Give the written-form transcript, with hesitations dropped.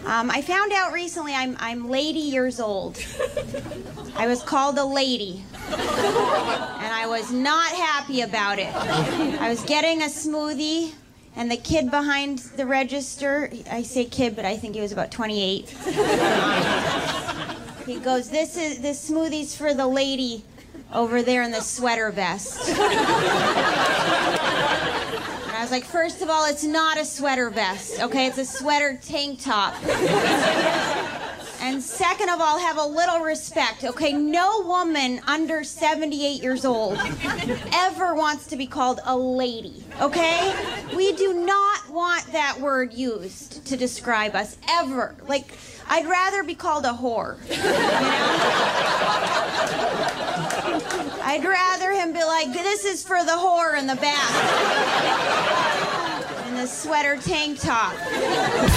I found out recently I'm lady years old. I was called a lady. And I was not happy about it. I was getting a smoothie, and the kid behind the register, I say kid, but I think he was about 28. He goes, this smoothie's for the lady over there in the sweater vest. And I was like, first of all, it's not a sweater vest, okay? It's a sweater tank top. And second of all, have a little respect, okay? No woman under 78 years old ever wants to be called a lady, okay? We do not want that word used to describe us, ever. Like, I'd rather be called a whore, you know? I'd rather him be like, this is for the whore in the back. In the sweater tank top.